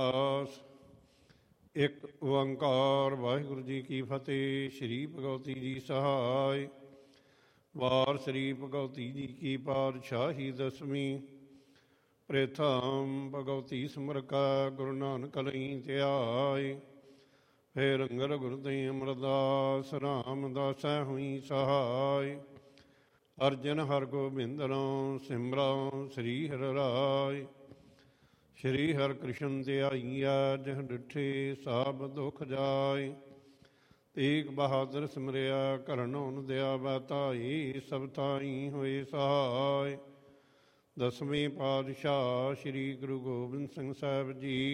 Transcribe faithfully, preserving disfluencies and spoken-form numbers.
ਦਾਸ ਇੱਕ ਓੰਕਾਰ ਵਾਹਿਗੁਰੂ ਜੀ ਕੀ ਫਤਿਹ। ਸ਼੍ਰੀ ਭਗਵਤੀ ਜੀ ਸਹਾਇ। ਵਾਰ ਸ਼੍ਰੀ ਭਗਵਤੀ ਜੀ ਕੀ ਪਾਤਸ਼ਾਹੀ ਦਸਵੀਂ। ਪ੍ਰਥਮ ਭਗਵਤੀ ਸਿਮਰਕਾ ਗੁਰੂ ਨਾਨਕ ਲਈ ਧਿਆਇ। ਫੇਰ ਅੰਗਰ ਗੁਰਦਈ ਅਮਰਦਾਸ ਰਾਮਦਾਸੈ ਹੋਈ ਸਹਾਇ। ਅਰਜਨ ਹਰਗੋਬਿੰਦਨੋ ਸਿਮਰਉ ਸ੍ਰੀ ਹਰਿ ਰਾਇ। ਸ਼੍ਰੀ ਹਰਿ ਕ੍ਰਿਸ਼ਨ ਧਿਆਈਆ ਜਿਹ ਡਿਠੇ ਸਭ ਦੁਖ ਜਾਇ। ਤੇਗ ਬਹਾਦਰ ਸਿਮਰਿਆ ਕਰਨਉ ਦਿਆ ਬਤਾਈ। ਸਭ ਥਾਈ ਹੋਏ ਸਹਾਇ। ਦਸਵੇਂ ਪਾਤਸ਼ਾਹ ਸ਼੍ਰੀ ਗੁਰੂ ਗੋਬਿੰਦ ਸਿੰਘ ਸਾਹਿਬ ਜੀ